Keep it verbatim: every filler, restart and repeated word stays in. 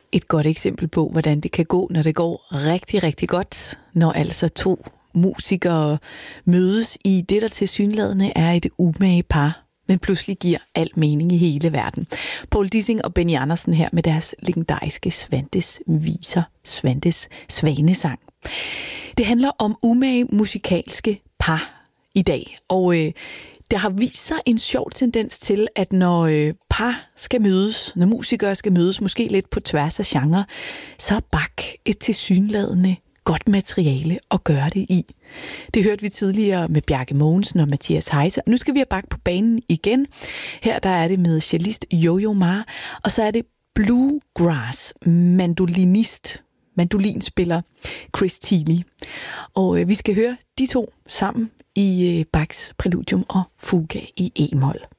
et godt eksempel på, hvordan det kan gå, når det går rigtig, rigtig godt, når altså to musikere mødes i det, der tilsyneladende er et umage par, men pludselig giver al mening i hele verden. Poul Dissing og Benny Andersen her med deres legendariske Svantes viser, Svantes svanesang. Det handler om umage musikalske par i dag, og øh, der har vist sig en sjov tendens til, at når øh, par skal mødes, når musikere skal mødes, måske lidt på tværs af genre, så er Bach et tilsyneladende godt materiale at gøre det i. Det hørte vi tidligere med Bjarke Mogensen og Mathias Heise, og nu skal vi have Bach på banen igen. Her der er det med cellist Yo-Yo Ma, og så er det bluegrass mandolinist, mandolinspiller Chris Thile. Og øh, vi skal høre de to sammen i øh, Bachs Præludium og Fuga i E-mol.